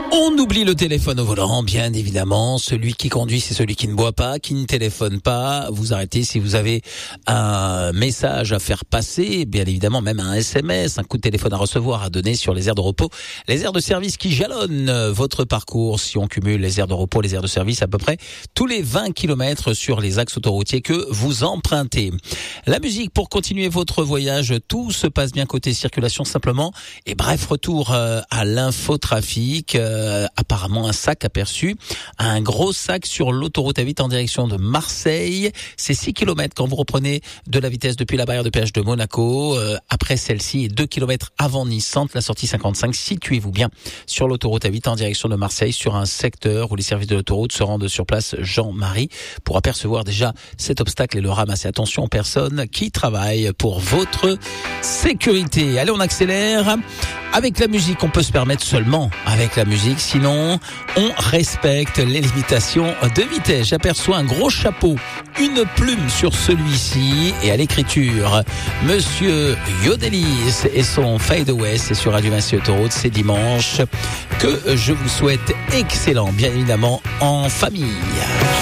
On oublie le téléphone au volant, bien évidemment. Celui qui conduit, c'est celui qui ne boit pas, qui ne téléphone pas. Vous arrêtez si vous avez un message à faire passer, bien évidemment même un SMS, un coup de téléphone à recevoir, à donner sur les aires de repos, les aires de service qui jalonnent votre parcours. Si on cumule les aires de repos, les aires de service, à peu près tous les 20 km sur les axes autoroutiers que vous empruntez. La musique pour continuer votre voyage, tout se passe bien côté circulation simplement. Et bref, retour à l'infotrafic. Apparemment un sac aperçu, un gros sac sur l'autoroute A8 en direction de Marseille. C'est 6 km quand vous reprenez de la vitesse depuis la barrière de péage de Monaco. Après celle-ci, et 2 km avant Nice-Centre, la sortie 55. Situez-vous bien sur l'autoroute A8 en direction de Marseille, sur un secteur où les services de l'autoroute se rendent sur place Jean-Marie pour apercevoir déjà cet obstacle et le ramasser. Attention aux personnes qui travaillent pour votre sécurité. Allez, on accélère. Avec la musique, on peut se permettre seulement avec la musique. Sinon, on respecte les limitations de vitesse. J'aperçois un gros chapeau, une plume sur celui-ci et à l'écriture, Monsieur Yodelis et son Fade Away. C'est sur Radio Massy Autoroute, c'est dimanche. Que je vous souhaite excellent, bien évidemment, en famille.